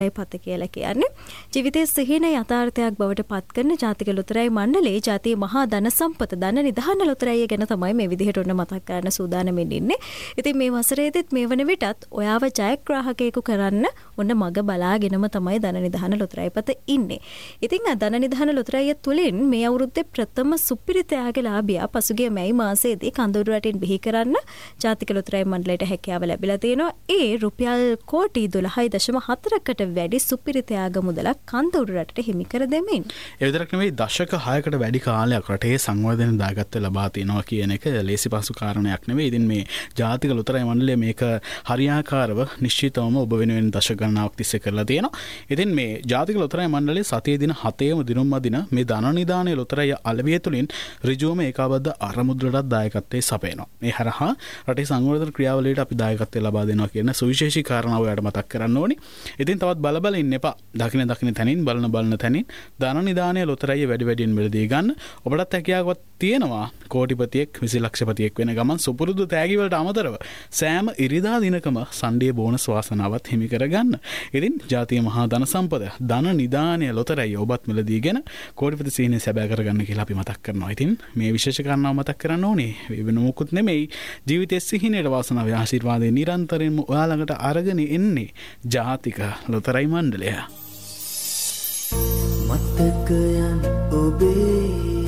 පත කියලා කියන්නේ ජීවිතයේ සිහින යථාර්ථයක් බවට පත් කරන ජාතික ලොතරැයි මණ්ඩලයේ ජාතිය මහා ධන සම්පත ධන නිධාන ලොතරැයිය ගැන තමයි මේ විදිහට ඔන්න මතක් කරන්න සූදානම්ෙන් ඉන්නේ. ඉතින් මේ වසරේදීත් මේ වන විටත් ඔයාව ජයග්‍රාහකයෙකු කරන්න ඔන්න මග බලාගෙනම තමයි ධන නිධාන ලොතරැයි පත ඉන්නේ. ඉතින් ධන නිධාන ලොතරැයිය තුලින් මේ අවුරුද්දේ ප්‍රථම සුපිරි ත්‍යාගලාභියා පසුගිය මැයි මාසයේදී කඳවුරු රටින් බිහි කරන්න ජාතික ලොතරැයි මණ්ඩලයට හැකියාව ලැබිලා තියෙනවා. ඒ රුපියල් කෝටි 12.4කට වැඩි සුපිරි ත්‍යාග මුදලක් කන්දවුරු රටට හිමි කර දෙමින්. ඒ විතරක් නෙවෙයි දශක 6කට වැඩි කාලයක් රටේ සංවර්ධන දායකත්වය ලබා තිනවා කියන එක ලේසි පහසු කාරණයක් නෙවෙයි. ඉතින් මේ ජාතික ලොතරැයි මණ්ඩලය මේක හරියාකාරව නිශ්චිතවම ඔබ වෙනුවෙන් දශක ගණනාවක් තිස්සේ කරලා තියෙනවා. ඉතින් මේ ජාතික ලොතරැයි මණ්ඩලයේ සතියේ දින 7ම දිනුම් අදින මේ ධන නිධානයේ ලොතරැයි අලවිය තුලින් ඍජුවම ඒකාබද්ධ අරමුදලටත් දායකත්වයේ සපයනවා. මේ හරහා රටේ සංවර්ධන ක්‍රියාවලියට අපි දායකත්වය ලබා දෙනවා කියන සුවිශේෂී කාරණාව ඔයාලට මතක් කරන්න ඕනි. ඉතින් තවත් බල ඉන්න එපා. දකින තැනින් බලන තැනින් ධන නිධානයේ ලොතරැයිය වැඩි වැඩියෙන් මිලදී ගන්න. ඔබටත් හැකියාවක් තියෙනවා කෝටිපතියෙක් 20 ලක්ෂපතියෙක් වෙන ගමන් සුපුරුදු තෑගි වලට අමතරව සෑම ඉරිදා දිනකම සන්ඩේ බෝනස් වාසනාවත් හිමි කරගන්න. ඉතින් ජාතිය මහා ධන සම්පත ධන නිධානයේ ලොතරැයිය ඔබත් මිලදීගෙන කෝටිපති සීනේ සැබෑ කරගන්න කියලා අපි මතක් කරනවා. ඉතින් මේ විශේෂ කාරණාව මතක් කරන්න ඕනේ. වෙන මොකුත් නෙමෙයි. ජීවිතයේ සිහිනේට වාසනාවේ ආශිර්වාදේ නිරන්තරයෙන්ම ඔයාලඟට අරගෙන එන්නේ ජාතික ලොතරැයි මණ්ඩලය. මතකයන් ඔබේ